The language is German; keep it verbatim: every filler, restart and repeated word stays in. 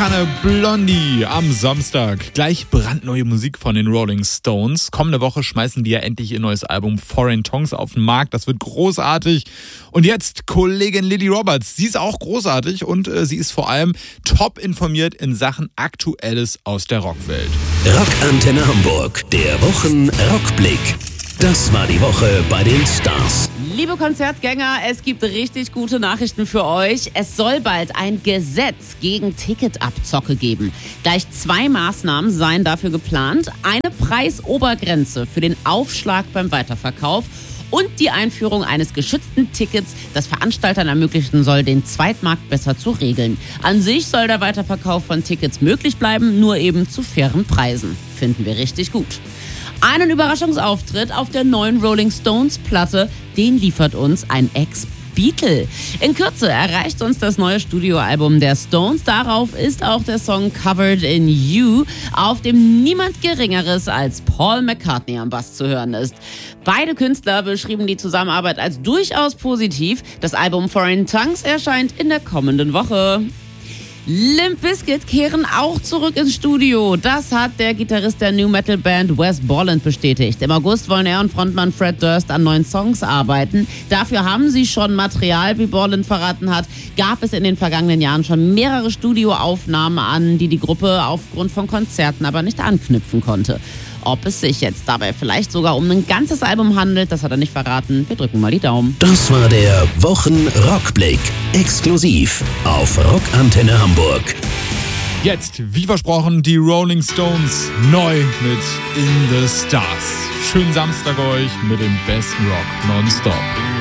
Kanne Blondie am Samstag. Gleich brandneue Musik von den Rolling Stones. Kommende Woche schmeißen die ja endlich ihr neues Album Foreign Tongues auf den Markt. Das wird großartig. Und jetzt Kollegin Lily Roberts. Sie ist auch großartig und äh, sie ist vor allem top informiert in Sachen Aktuelles aus der Rockwelt. Rockantenne Hamburg, der Wochen-Rockblick. Das war die Woche bei den Stars. Liebe Konzertgänger, es gibt richtig gute Nachrichten für euch. Es soll bald ein Gesetz gegen Ticketabzocke geben. Gleich zwei Maßnahmen seien dafür geplant. Eine Preisobergrenze für den Aufschlag beim Weiterverkauf und die Einführung eines geschützten Tickets, das Veranstaltern ermöglichen soll, den Zweitmarkt besser zu regeln. An sich soll der Weiterverkauf von Tickets möglich bleiben, nur eben zu fairen Preisen. Finden wir richtig gut. Einen Überraschungsauftritt auf der neuen Rolling Stones Platte, den liefert uns ein Ex-Beatle. In Kürze erreicht uns das neue Studioalbum der Stones. Darauf ist auch der Song Covered in You, auf dem niemand Geringeres als Paul McCartney am Bass zu hören ist. Beide Künstler beschrieben die Zusammenarbeit als durchaus positiv. Das Album Foreign Tongues erscheint in der kommenden Woche. Limp Bizkit kehren auch zurück ins Studio. Das hat der Gitarrist der New Metal Band Wes Borland bestätigt. Im August wollen er und Frontmann Fred Durst an neuen Songs arbeiten. Dafür haben sie schon Material, wie Borland verraten hat. Gab es in den vergangenen Jahren schon mehrere Studioaufnahmen, an die die Gruppe aufgrund von Konzerten aber nicht anknüpfen konnte. Ob es sich jetzt dabei vielleicht sogar um ein ganzes Album handelt, das hat er nicht verraten. Wir drücken mal die Daumen. Das war der Wochen-Rockblick. Exklusiv auf Rockantenne Hamburg. Jetzt, wie versprochen, die Rolling Stones neu mit In the Stars. Schönen Samstag euch mit dem besten Rock nonstop.